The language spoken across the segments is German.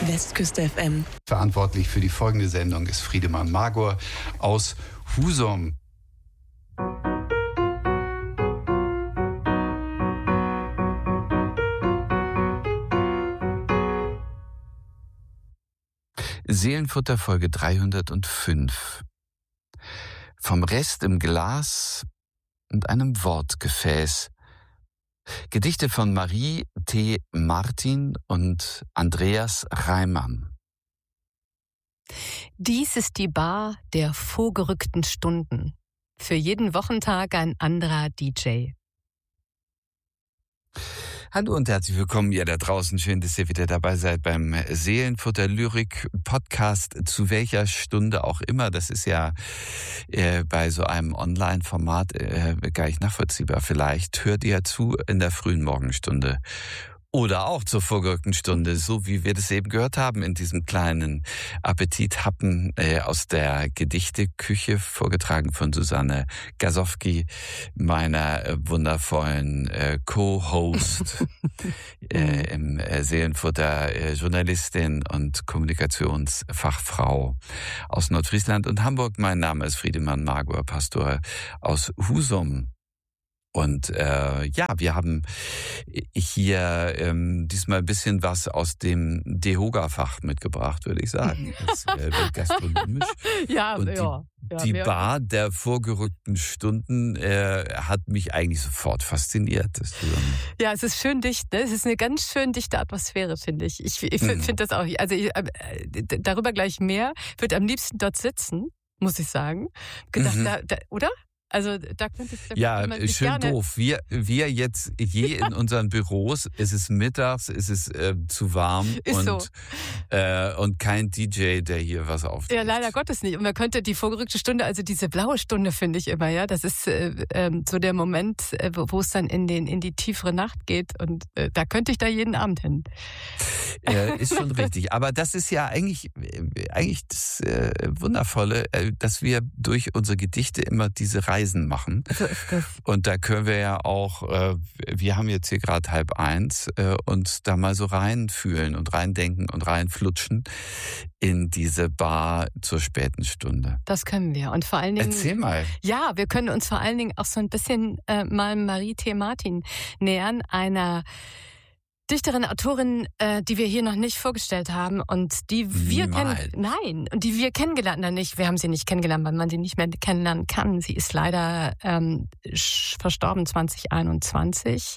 Westküste FM. Verantwortlich für die folgende Sendung ist Friedemann Magor aus Husum. Seelenfutter Folge 305. Vom Rest im Glas und einem Wortgefäß. Gedichte von Marie T. Martin und Andreas Reimann. Dies ist die Bar der vorgerückten Stunden. Für jeden Wochentag ein anderer DJ. Hallo und herzlich willkommen ihr da draußen. Schön, dass ihr wieder dabei seid beim Seelenfutter Lyrik Podcast, zu welcher Stunde auch immer. Das ist ja bei so einem Online-Format gar nicht nachvollziehbar. Vielleicht hört ihr zu in der frühen Morgenstunde. Oder auch zur vorgerückten Stunde, so wie wir das eben gehört haben in diesem kleinen Appetithappen aus der Gedichteküche, vorgetragen von Susanne Gasowski, meiner wundervollen Co-Host im Seelenfutter, Journalistin und Kommunikationsfachfrau aus Nordfriesland und Hamburg. Mein Name ist Friedemann Magor, Pastor aus Husum. Und wir haben hier diesmal ein bisschen was aus dem Dehoga-Fach mitgebracht, würde ich sagen. Das, gastronomisch. Ja, und die Bar der vorgerückten Stunden hat mich eigentlich sofort fasziniert. Ja, es ist schön dicht, ne? Es ist eine ganz schön dichte Atmosphäre, finde ich. Ich finde das auch. Also darüber gleich mehr. Ich würde am liebsten dort sitzen, muss ich sagen. Gedacht, oder? Also da könnte man schön gerne doof. Wir jetzt je in unseren Büros, es ist mittags, es ist zu warm und kein DJ, der hier was aufnimmt. Ja, leider Gottes nicht. Und man könnte die vorgerückte Stunde, also diese blaue Stunde, finde ich immer, ja, das ist so der Moment, wo es dann in die tiefere Nacht geht, und da könnte ich da jeden Abend hin. Ist schon richtig. Aber das ist ja eigentlich das Wundervolle, dass wir durch unsere Gedichte immer diese Reisen machen. So ist das. Und da können wir ja auch, wir haben jetzt hier gerade 12:30, uns da mal so reinfühlen und reindenken und reinflutschen in diese Bar zur späten Stunde. Das können wir. Und vor allen Dingen. Erzähl mal. Ja, wir können uns vor allen Dingen auch so ein bisschen mal Marie T. Martin nähern, einer Dichterin, Autorin, die wir hier noch nicht vorgestellt haben und die wir kennengelernt haben. Wir haben sie nicht kennengelernt, weil man sie nicht mehr kennenlernen kann. Sie ist leider verstorben 2021.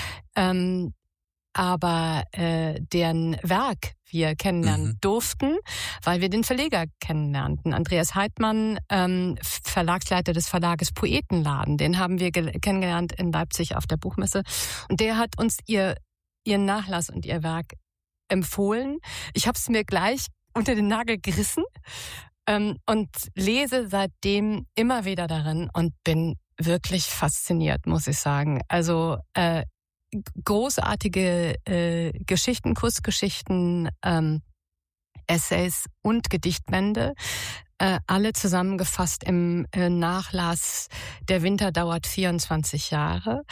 Aber deren Werk wir kennenlernen durften, weil wir den Verleger kennenlernten. Andreas Heidmann, Verlagsleiter des Verlages Poetenladen, den haben wir kennengelernt in Leipzig auf der Buchmesse. Und der hat uns ihren Nachlass und ihr Werk empfohlen. Ich habe es mir gleich unter den Nagel gerissen und lese seitdem immer wieder darin und bin wirklich fasziniert, muss ich sagen. Also großartige Geschichten, Kurzgeschichten, Essays und Gedichtbände, alle zusammengefasst im Nachlass Der Winter dauert 24 Jahre.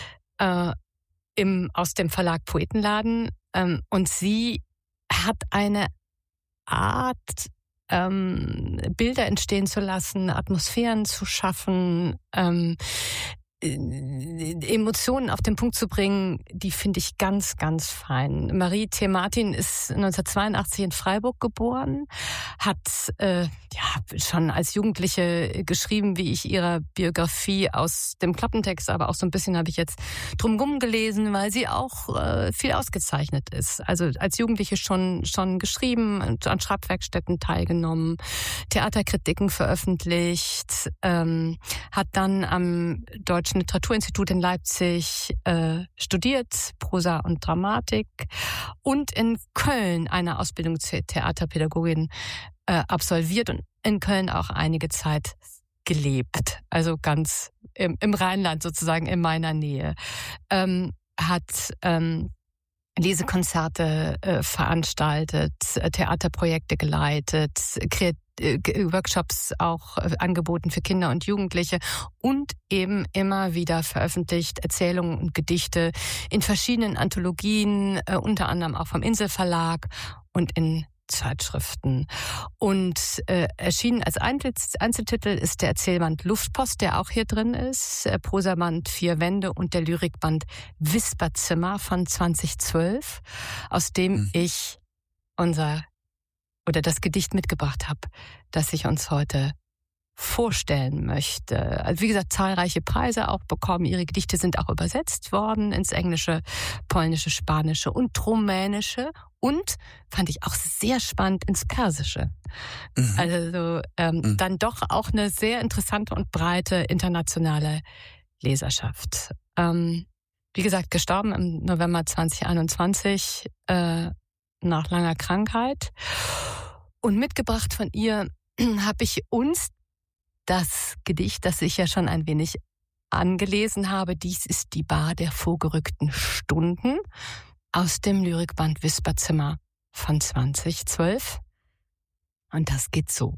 Aus dem Verlag Poetenladen, und sie hat eine Art, Bilder entstehen zu lassen, Atmosphären zu schaffen, Emotionen auf den Punkt zu bringen, die finde ich ganz, ganz fein. Marie T. Martin ist 1982 in Freiburg geboren, hat schon als Jugendliche geschrieben, wie ich ihrer Biografie aus dem Klappentext, aber auch so ein bisschen habe ich jetzt drumherum gelesen, weil sie auch viel ausgezeichnet ist. Also als Jugendliche schon geschrieben und an Schreibwerkstätten teilgenommen, Theaterkritiken veröffentlicht, hat dann am Deutschen Literaturinstitut in Leipzig studiert, Prosa und Dramatik, und in Köln eine Ausbildung zur Theaterpädagogin absolviert und in Köln auch einige Zeit gelebt, also ganz im Rheinland sozusagen, in meiner Nähe. Hat Lesekonzerte veranstaltet, Theaterprojekte geleitet, Workshops auch angeboten für Kinder und Jugendliche und eben immer wieder veröffentlicht Erzählungen und Gedichte in verschiedenen Anthologien, unter anderem auch vom Inselverlag und in Zeitschriften. Und erschienen als Einzeltitel ist der Erzählband Luftpost, der auch hier drin ist, Prosaband 4 Wände und der Lyrikband Wisperzimmer von 2012, aus dem ich das Gedicht mitgebracht habe, das ich uns heute vorstellen möchte. Also wie gesagt, zahlreiche Preise auch bekommen. Ihre Gedichte sind auch übersetzt worden ins Englische, Polnische, Spanische und Rumänische und, fand ich auch sehr spannend, ins Persische. Also dann doch auch eine sehr interessante und breite internationale Leserschaft. Wie gesagt, gestorben im November 2021 nach langer Krankheit. Und mitgebracht von ihr habe ich uns das Gedicht, das ich ja schon ein wenig angelesen habe. Dies ist die Bar der vorgerückten Stunden aus dem Lyrikband Wisperzimmer von 2012. Und das geht so.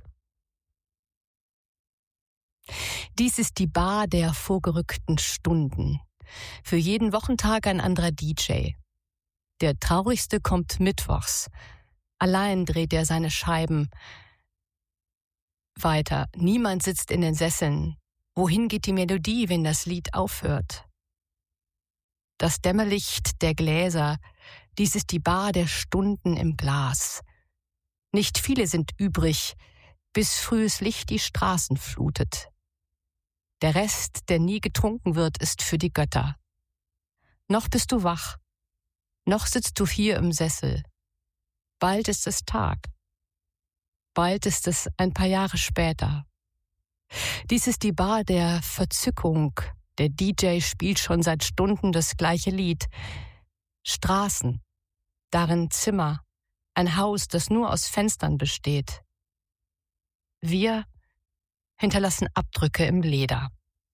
Dies ist die Bar der vorgerückten Stunden. Für jeden Wochentag ein anderer DJ. Der Traurigste kommt mittwochs. Allein dreht er seine Scheiben weiter. Niemand sitzt in den Sesseln. Wohin geht die Melodie, wenn das Lied aufhört? Das Dämmerlicht der Gläser, dies ist die Bar der Stunden im Glas. Nicht viele sind übrig, bis frühes Licht die Straßen flutet. Der Rest, der nie getrunken wird, ist für die Götter. Noch bist du wach, noch sitzt du hier im Sessel. Bald ist es Tag. Bald ist es ein paar Jahre später. Dies ist die Bar der Verzückung. Der DJ spielt schon seit Stunden das gleiche Lied. Straßen, darin Zimmer, ein Haus, das nur aus Fenstern besteht. Wir hinterlassen Abdrücke im Leder.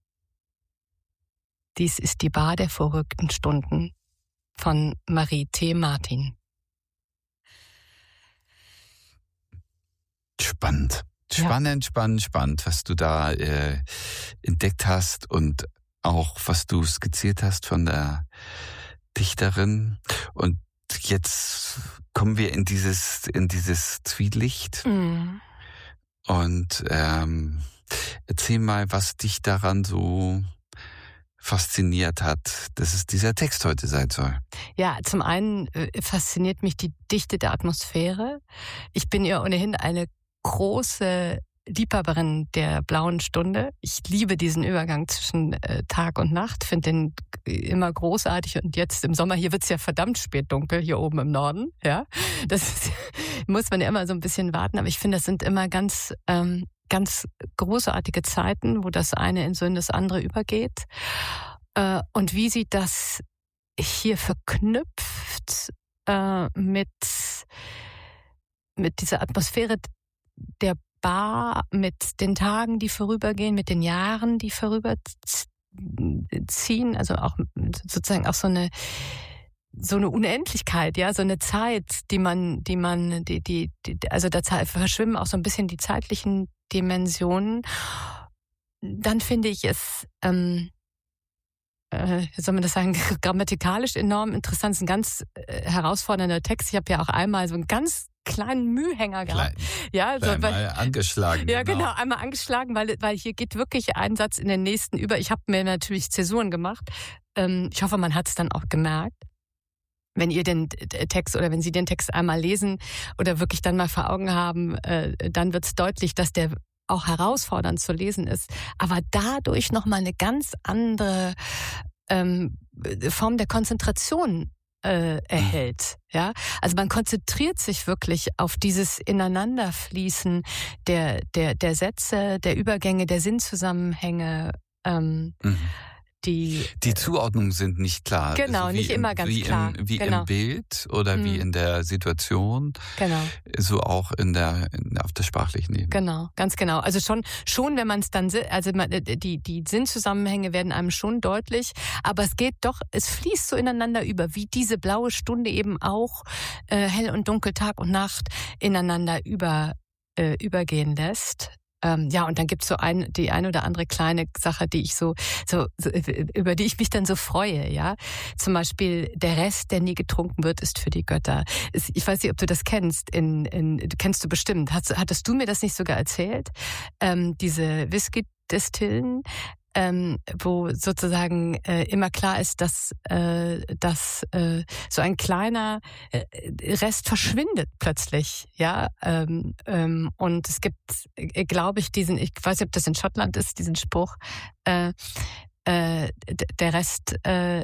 Dies ist die Bar der vorrückten Stunden von Marie T. Martin. Spannend. Spannend, was du da entdeckt hast und auch was du skizziert hast von der Dichterin. Und jetzt kommen wir in dieses Zwielicht. Und erzähl mal, was dich daran so fasziniert hat, dass es dieser Text heute sein soll. Ja, zum einen fasziniert mich die Dichte der Atmosphäre. Ich bin ja ohnehin eine große Liebhaberin der blauen Stunde. Ich liebe diesen Übergang zwischen Tag und Nacht, finde den immer großartig. Und jetzt im Sommer, hier wird's ja verdammt spät dunkel, hier oben im Norden. Ja, muss man ja immer so ein bisschen warten. Aber ich finde, das sind immer ganz großartige Zeiten, wo das eine in das andere übergeht. Und wie sie das hier verknüpft mit dieser Atmosphäre der Bar, mit den Tagen, die vorübergehen, mit den Jahren, die vorüberziehen, also auch sozusagen auch so eine Unendlichkeit, ja, so eine Zeit, also da verschwimmen auch so ein bisschen die zeitlichen Dimensionen. Dann finde ich es, wie soll man das sagen, grammatikalisch enorm interessant. Es ist ein ganz herausfordernder Text. Ich habe ja auch einmal so einen ganz kleinen Mühhänger gehabt. Einmal angeschlagen. Ja, genau, einmal angeschlagen, weil hier geht wirklich ein Satz in den nächsten über. Ich habe mir natürlich Zäsuren gemacht. Ich hoffe, man hat es dann auch gemerkt. Wenn ihr den Text oder wenn Sie den Text einmal lesen oder wirklich dann mal vor Augen haben, dann wird es deutlich, dass der auch herausfordernd zu lesen ist, aber dadurch nochmal eine ganz andere Form der Konzentration erhält. Ja, also man konzentriert sich wirklich auf dieses Ineinanderfließen der Sätze, der Übergänge, der Sinnzusammenhänge. Die Zuordnungen sind nicht klar. Genau, also nicht immer ganz klar. Wie im Bild oder wie in der Situation. Genau. So auch auf der sprachlichen Ebene. Genau, ganz genau. Also schon, wenn man es dann, also die Sinnzusammenhänge werden einem schon deutlich, aber es fließt so ineinander über, wie diese blaue Stunde eben auch hell und dunkel, Tag und Nacht ineinander übergehen lässt. Ja, und dann gibt's so die ein oder andere kleine Sache, die ich so, über die ich mich dann so freue, ja. Zum Beispiel, der Rest, der nie getrunken wird, ist für die Götter. Ich weiß nicht, ob du das kennst, kennst du bestimmt. Hattest du mir das nicht sogar erzählt? Diese Whisky-Destillen, wo sozusagen immer klar ist, dass so ein kleiner Rest verschwindet plötzlich, ja. Und es gibt, glaube ich, ich weiß nicht, ob das in Schottland ist, diesen Spruch, der Rest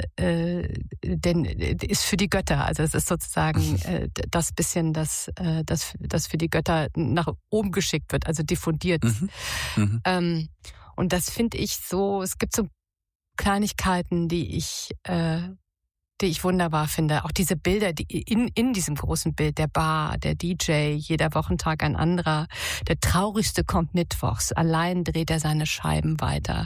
ist für die Götter. Also es ist sozusagen das bisschen, das für die Götter nach oben geschickt wird, also diffundiert. Und das finde ich so, es gibt so Kleinigkeiten, die ich wunderbar finde. Auch diese Bilder, die in diesem großen Bild, der Bar, der DJ, jeder Wochentag ein anderer. Der Traurigste kommt mittwochs, allein dreht er seine Scheiben weiter.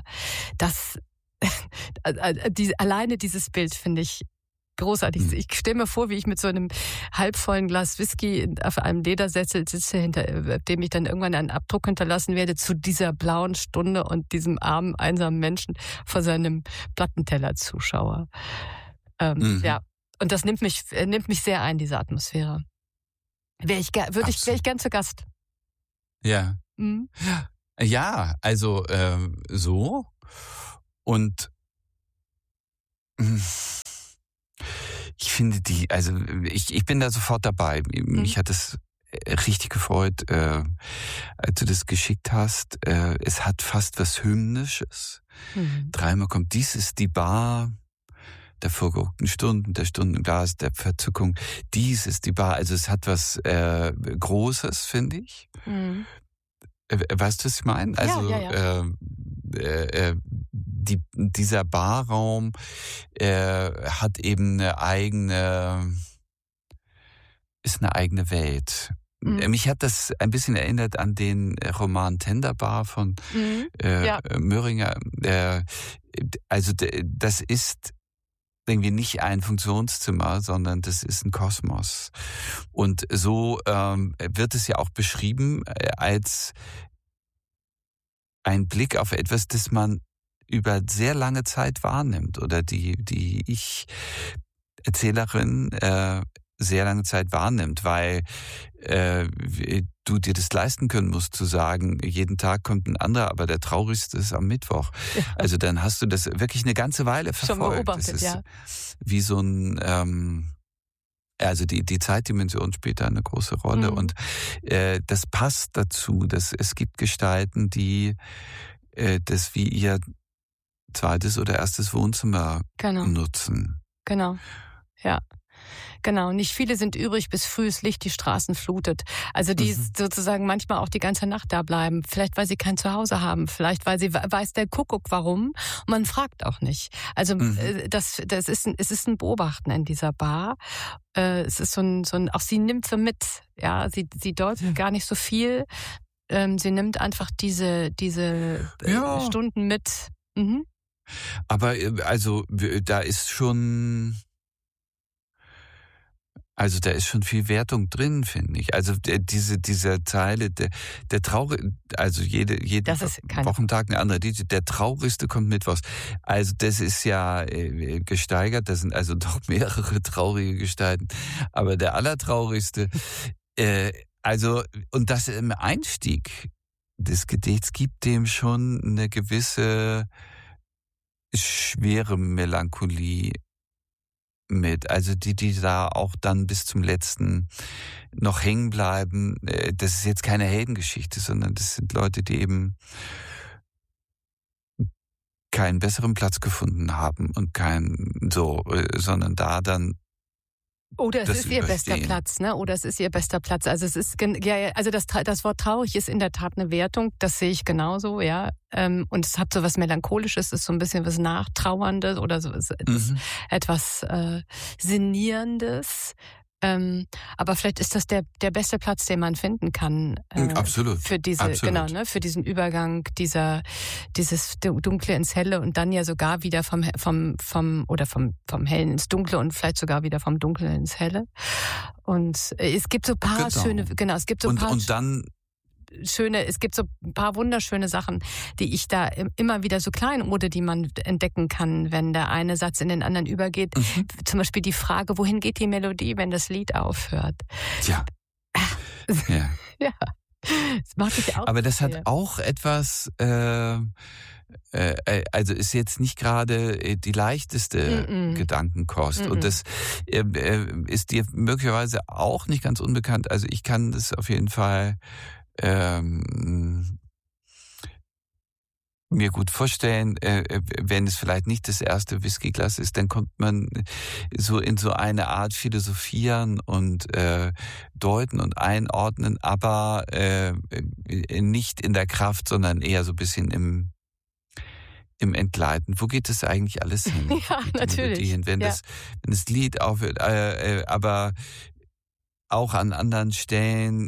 Alleine dieses Bild finde ich großartig. Ich stelle mir vor, wie ich mit so einem halbvollen Glas Whisky auf einem Ledersessel sitze, hinter dem ich dann irgendwann einen Abdruck hinterlassen werde, zu dieser blauen Stunde und diesem armen, einsamen Menschen vor seinem Plattenteller zuschaue. Ja, und das nimmt mich sehr ein, diese Atmosphäre. Wäre ich gern zu Gast. Ja. Mhm. Ja, also so. Und ich finde ich bin da sofort dabei. Mich hat es richtig gefreut, als du das geschickt hast. Es hat fast was Hymnisches. Dreimal kommt, dies ist die Bar der vorgerückten Stunden, der Stundenglas, der Verzückung. Dies ist die Bar. Also es hat was Großes, finde ich. Weißt du, was ich meine? Also ja. Dieser Barraum hat eben eine eigene Welt. Mich hat das ein bisschen erinnert an den Roman Tenderbar von Möhringer. Also das ist irgendwie nicht ein Funktionszimmer, sondern das ist ein Kosmos. Und so wird es ja auch beschrieben als ein Blick auf etwas, das man über sehr lange Zeit wahrnimmt oder die Ich-Erzählerin sehr lange Zeit wahrnimmt, weil du dir das leisten können musst, zu sagen, jeden Tag kommt ein anderer, aber der traurigste ist am Mittwoch. Ja. Also dann hast du das wirklich eine ganze Weile verfolgt. Schon beobachtet, das ist ja. Wie so ein also die Zeitdimension spielt da eine große Rolle und das passt dazu, dass es gibt Gestalten, die das wie ihr zweites oder erstes Wohnzimmer nutzen. Genau, ja. Genau, nicht viele sind übrig, bis frühes Licht die Straßen flutet. Also die sozusagen manchmal auch die ganze Nacht da bleiben. Vielleicht, weil sie kein Zuhause haben. Vielleicht, weil sie weiß der Kuckuck warum. Und man fragt auch nicht. Also es ist ein Beobachten in dieser Bar. Es ist so ein auch sie nimmt so mit. Ja, sie deutet gar nicht so viel. Sie nimmt einfach diese Stunden mit. Aber also da ist schon viel Wertung drin, finde ich. Also diese Zeile, der Traurig, also jeden Wochentag eine andere, der Traurigste kommt mittwochs. Also das ist ja gesteigert, das sind also doch mehrere traurige Gestalten. Aber der Allertraurigste, und das im Einstieg des Gedichts gibt dem schon eine gewisse schwere Melancholie mit, also die da auch dann bis zum letzten noch hängen bleiben. Das ist jetzt keine Heldengeschichte, sondern das sind Leute, die eben keinen besseren Platz gefunden haben und sondern da dann oder es ist ihr bester Platz, ne? Oder es ist ihr bester Platz. Also es ist also das Wort traurig ist in der Tat eine Wertung. Das sehe ich genauso, ja. Und es hat so was Melancholisches, ist so ein bisschen was Nachtrauerndes oder so etwas Sinnierendes. Aber vielleicht ist das der beste Platz, den man finden kann. Absolut. Für für diesen Übergang dieses Dunkle ins Helle und dann ja sogar wieder vom Hellen ins Dunkle und vielleicht sogar wieder vom Dunklen ins Helle. Und es gibt so ein paar schöne, es gibt so ein paar. Und dann es gibt so ein paar wunderschöne Sachen, die ich da immer wieder so Kleinode, die man entdecken kann, wenn der eine Satz in den anderen übergeht. Zum Beispiel die Frage, wohin geht die Melodie, wenn das Lied aufhört? Ja. Ja. Ja. Das macht mich auch. Aber das hat auch etwas, also ist jetzt nicht gerade die leichteste Gedankenkost. Und das ist dir möglicherweise auch nicht ganz unbekannt. Also ich kann das auf jeden Fall mir gut vorstellen, wenn es vielleicht nicht das erste Whiskyglas ist, dann kommt man so in so eine Art Philosophieren und Deuten und Einordnen, aber nicht in der Kraft, sondern eher so ein bisschen im Entgleiten. Wo geht das eigentlich alles hin? Ja, natürlich. Wenn das Lied aufhört, aber auch an anderen Stellen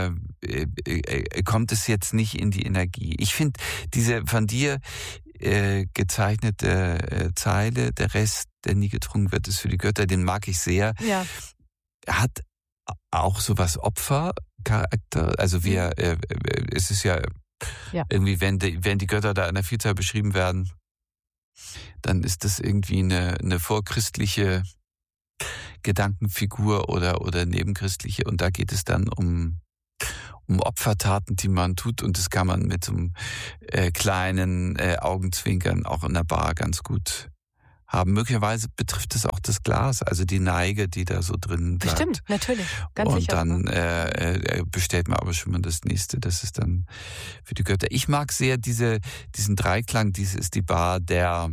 kommt es jetzt nicht in die Energie. Ich finde diese von dir gezeichnete Zeile, der Rest, der nie getrunken wird, ist für die Götter, den mag ich sehr. Ja. Hat auch sowas Opfercharakter. Also es ist ja irgendwie, wenn die Götter da in der Vielzahl beschrieben werden, dann ist das irgendwie eine vorchristliche Gedankenfigur oder nebenchristliche, und da geht es dann um Opfertaten, die man tut, und das kann man mit so einem kleinen Augenzwinkern auch in der Bar ganz gut haben. Möglicherweise betrifft es auch das Glas, also die Neige, die da so drin bleibt. Bestimmt, natürlich, ganz und sicher. Und dann bestellt man aber schon mal das nächste, das ist dann für die Götter. Ich mag sehr diesen Dreiklang, dies ist die Bar der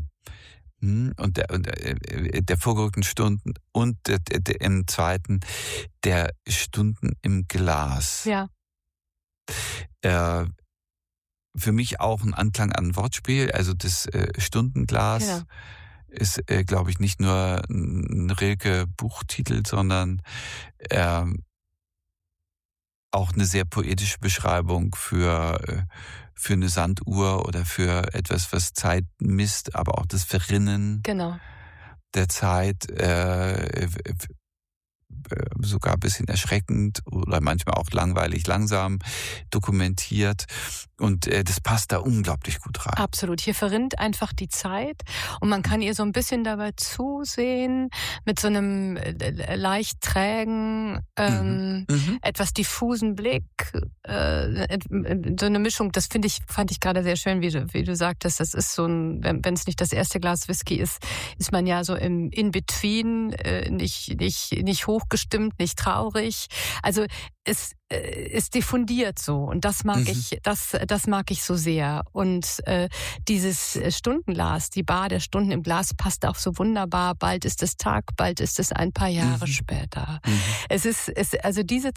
vorgerückten Stunden und im zweiten der Stunden im Glas. Ja. Für mich auch ein Anklang an ein Wortspiel, also das Stundenglas. Genau. Ist, glaube ich, nicht nur ein Rilke-Buchtitel, sondern auch eine sehr poetische Beschreibung für eine Sanduhr oder für etwas, was Zeit misst, aber auch das Verrinnen der Zeit, sogar ein bisschen erschreckend oder manchmal auch langweilig langsam dokumentiert, und das passt da unglaublich gut rein. Absolut. Hier verrinnt einfach die Zeit und man kann ihr so ein bisschen dabei zusehen mit so einem leicht trägen, etwas diffusen Blick, so eine Mischung. Das fand ich gerade sehr schön, wie du sagtest. Das ist so wenn es nicht das erste Glas Whisky ist man ja so im In-Between, nicht hochgestimmt, nicht traurig. Also es diffundiert so, und das mag das mag ich so sehr. Und dieses Stundenglas, die Bar der Stunden im Glas, passt auch so wunderbar. Bald ist es Tag, bald ist es ein paar Jahre später. Also diese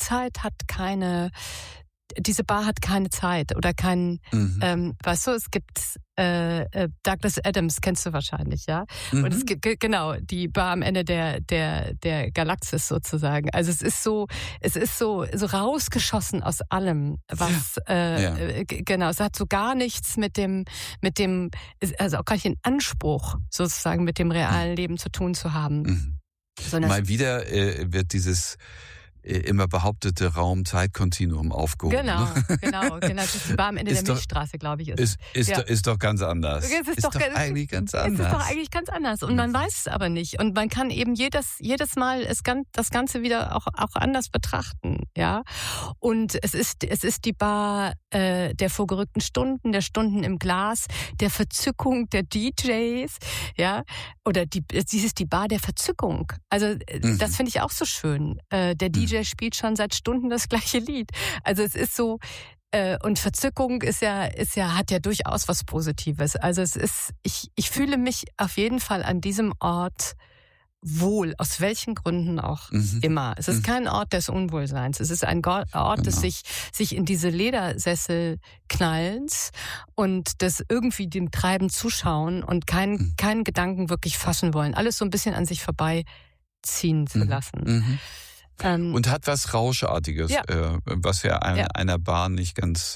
Bar hat keine Zeit oder weißt du, es gibt Douglas Adams, kennst du wahrscheinlich, ja? Und es gibt genau die Bar am Ende der Galaxis sozusagen. Also es ist so rausgeschossen aus allem, was genau, es hat so gar nichts mit dem also auch gar nicht den Anspruch sozusagen mit dem realen Leben zu tun zu haben. Mal wieder wird dieses immer behauptete Raum-Zeit-Kontinuum aufgehoben. Genau. Das ist die Bar am Ende der Milchstraße, glaube ich. Ist doch ganz anders. Ist doch eigentlich ganz anders. Und man weiß es aber nicht. Und man kann eben jedes Mal das Ganze wieder auch anders betrachten. Ja. Und es ist die Bar der vorgerückten Stunden, der Stunden im Glas, der Verzückung der DJs. Ja. Oder es ist die Bar der Verzückung. Also das finde ich auch so schön. Der DJ spielt schon seit Stunden das gleiche Lied. Also es ist so, und Verzückung hat ja durchaus was Positives. Also ich fühle mich auf jeden Fall an diesem Ort wohl, aus welchen Gründen auch immer. Es ist kein Ort des Unwohlseins. Es ist ein Ort des sich in diese Ledersessel knallens und des irgendwie dem Treiben zuschauen und keinen Gedanken wirklich fassen wollen. Alles so ein bisschen an sich vorbeiziehen zu lassen. Und hat was Rauschartiges, was ja einer Bar nicht ganz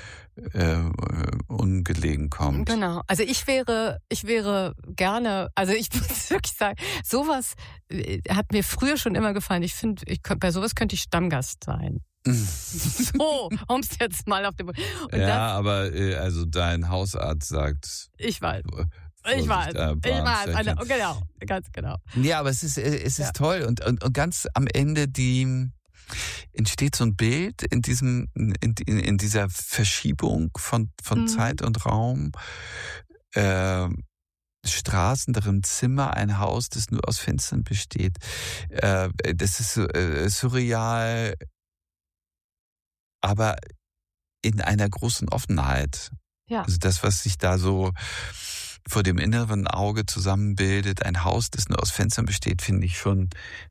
ungelegen kommt. Genau. Also ich wäre gerne, also ich muss wirklich sagen, sowas hat mir früher schon immer gefallen. Ich finde, bei sowas könnte ich Stammgast sein. So, um es jetzt mal auf den Boden. Aber also dein Hausarzt sagt. Ich weiß. Vorsicht, Genau, ganz genau. Ja, aber es ist toll und ganz am Ende entsteht so ein Bild in dieser Verschiebung von Zeit und Raum. Straßen, darin Zimmer, ein Haus, das nur aus Fenstern besteht. Das ist surreal, aber in einer großen Offenheit. Ja. Also das, was sich da so vor dem inneren Auge zusammenbildet, ein Haus, das nur aus Fenstern besteht, finde ich schon,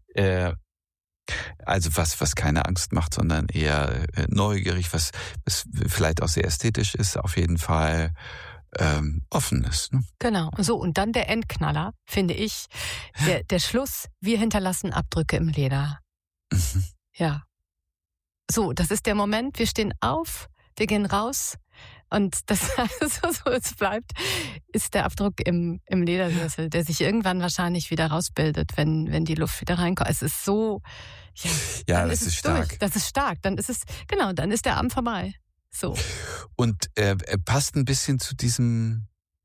also was keine Angst macht, sondern eher neugierig, was vielleicht auch sehr ästhetisch ist, auf jeden Fall offen ist. Ne? Genau. So, und dann der Endknaller, finde ich, der Schluss, wir hinterlassen Abdrücke im Leder. Mhm. Ja. So, das ist der Moment, wir stehen auf, wir gehen raus und das, so es bleibt, ist der Abdruck im Ledersessel, der sich irgendwann wahrscheinlich wieder rausbildet, wenn die Luft wieder reinkommt. Es ist so, ja, das ist stark. Das ist stark. Dann ist dann ist der Abend vorbei. So. Und passt ein bisschen zu diesem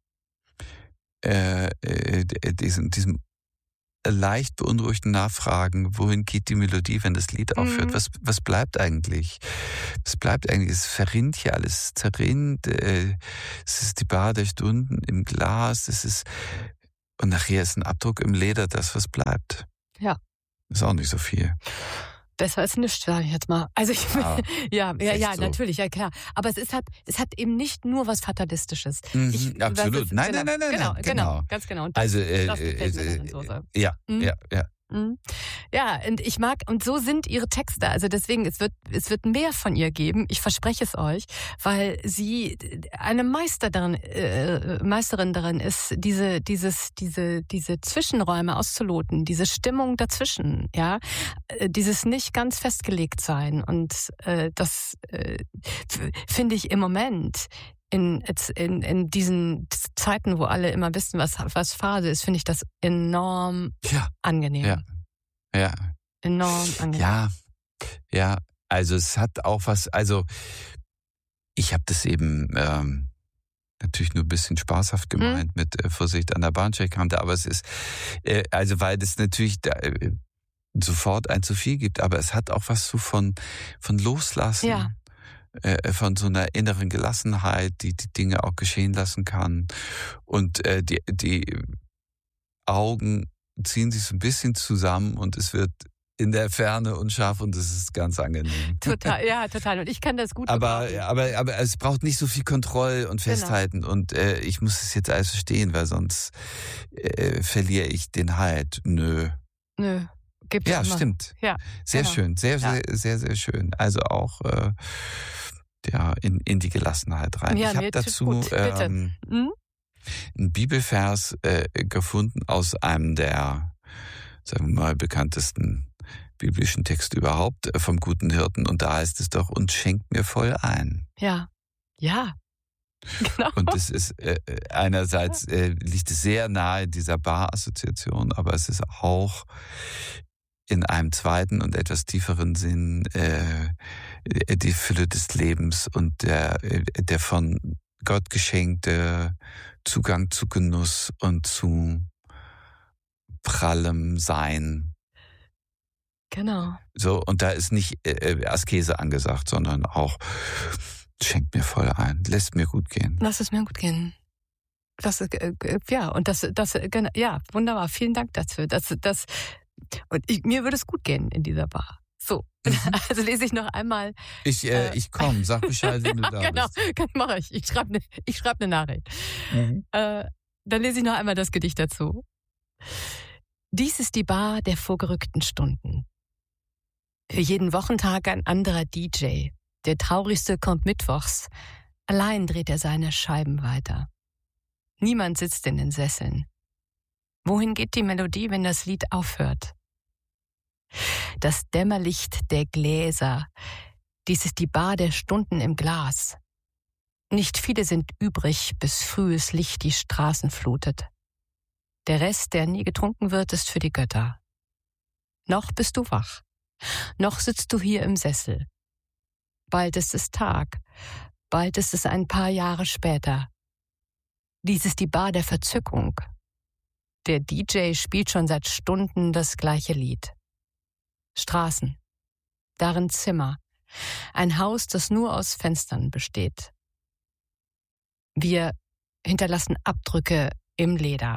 leicht beunruhigten Nachfragen, wohin geht die Melodie, wenn das Lied aufhört? Was bleibt eigentlich? Was bleibt eigentlich? Es verrinnt hier alles, zerrinnt. Es ist die Bar der Stunden im Glas. Und nachher ist ein Abdruck im Leder, das was bleibt. Ja. Ist auch nicht so viel. Besser als nichts, sage ich jetzt mal. Also ja, so. natürlich, ja klar. Aber es hat eben nicht nur was Fatalistisches. Absolut. Nein. Genau, ganz genau. Und das gefällt mir daran so. Ja. Ja, und ich mag, und so sind ihre Texte. Also deswegen, es wird mehr von ihr geben. Ich verspreche es euch, weil sie eine Meisterin darin ist, diese Zwischenräume auszuloten, diese Stimmung dazwischen, ja, dieses nicht ganz festgelegt sein. Und das finde ich im Moment in diesen Zeiten, wo alle immer wissen, was Phase ist, finde ich das enorm angenehm. Ja. Enorm angenehm. Ja. Also es hat auch was, also ich habe das eben natürlich nur ein bisschen spaßhaft gemeint mit Vorsicht an der Bahnsteigkante, aber es ist, also weil das natürlich sofort ein zu viel gibt, aber es hat auch was so von Loslassen. Ja. Von so einer inneren Gelassenheit, die Dinge auch geschehen lassen kann. Und die Augen ziehen sich so ein bisschen zusammen und es wird in der Ferne unscharf und es ist ganz angenehm. Total. Und ich kann das gut aber es braucht nicht so viel Kontroll und Festhalten. Genau. Und ich muss es jetzt alles verstehen, weil sonst verliere ich den Halt. Nö. Gibt's ja, immer. Stimmt. Ja, sehr schön. Sehr schön. Also auch in die Gelassenheit rein. Ja, ich habe dazu einen Bibelvers gefunden aus einem der, sagen wir mal, bekanntesten biblischen Texte überhaupt, vom guten Hirten. Und da heißt es doch, und schenkt mir voll ein. Ja. Genau. Und das ist einerseits liegt es sehr nahe dieser Bar-Assoziation, aber es ist auch in einem zweiten und etwas tieferen Sinn die Fülle des Lebens und der von Gott geschenkte Zugang zu Genuss und zu prallem Sein. Genau. So, und da ist nicht Askese angesagt, sondern auch schenkt mir voll ein, lässt mir gut gehen. Lass es mir gut gehen. Das wunderbar. Vielen Dank dafür. Mir würde es gut gehen in dieser Bar. So, also lese ich noch einmal. Ich komme, sag Bescheid, wenn du da bist. Genau, mache ich. Ich schreibe eine Nachricht. Dann lese ich noch einmal das Gedicht dazu. Dies ist die Bar der vorgerückten Stunden. Für jeden Wochentag ein anderer DJ. Der Traurigste kommt mittwochs. Allein dreht er seine Scheiben weiter. Niemand sitzt in den Sesseln. Wohin geht die Melodie, wenn das Lied aufhört? Das Dämmerlicht der Gläser. Dies ist die Bar der Stunden im Glas. Nicht viele sind übrig, bis frühes Licht die Straßen flutet. Der Rest, der nie getrunken wird, ist für die Götter. Noch bist du wach. Noch sitzt du hier im Sessel. Bald ist es Tag. Bald ist es ein paar Jahre später. Dies ist die Bar der Verzückung. Der DJ spielt schon seit Stunden das gleiche Lied. Straßen. Darin Zimmer. Ein Haus, das nur aus Fenstern besteht. Wir hinterlassen Abdrücke im Leder.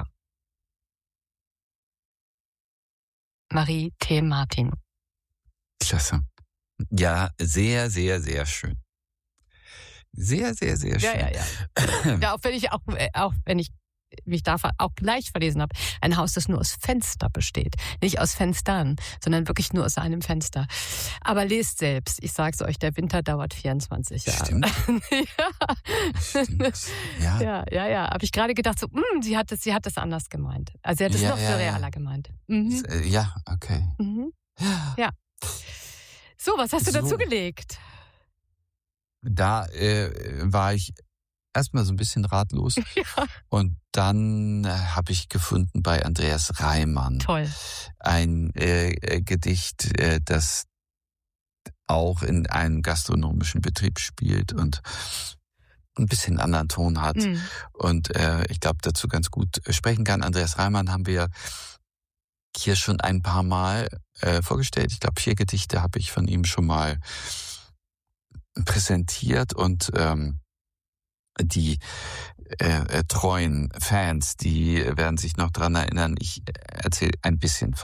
Marie T. Martin. Klasse. Ja, sehr, sehr, sehr schön. Sehr, sehr, sehr schön. Ja. Ja, auch wenn ich mich da auch gleich verlesen habe. Ein Haus, das nur aus Fenster besteht. Nicht aus Fenstern, sondern wirklich nur aus einem Fenster. Aber lest selbst. Ich sag's euch, der Winter dauert 24 Jahre. Stimmt. Stimmt. Ja. Habe ich gerade gedacht, so, sie hat das anders gemeint. Also sie hat es noch surrealer gemeint. Mhm. Ja, okay. Mhm. Ja. So, was hast du dazu gelegt? Da war ich erstmal so ein bisschen ratlos. Ja. Und dann habe ich gefunden bei Andreas Reimann. Toll. Ein Gedicht, das auch in einem gastronomischen Betrieb spielt und ein bisschen anderen Ton hat. Und ich glaube, dazu ganz gut sprechen kann. Andreas Reimann haben wir hier schon ein paar Mal vorgestellt. Ich glaube, 4 Gedichte habe ich von ihm schon mal präsentiert und die treuen Fans, die werden sich noch dran erinnern. Ich erzähle ein bisschen von